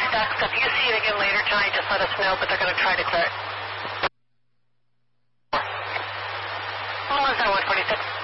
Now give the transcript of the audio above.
stuck, so if you see it again later tonight, just let us know, but they're going to try to clear it. 117, 146.